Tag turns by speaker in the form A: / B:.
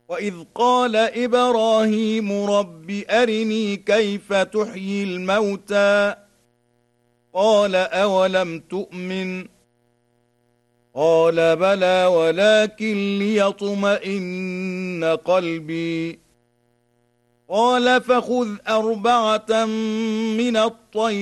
A: وإذ قال إبراهيم رب أرني كيف تحيي الموتى قال أولم تؤمن قال بلى ولكن ليطمئن قلبي قال فخذ أربعة من الطير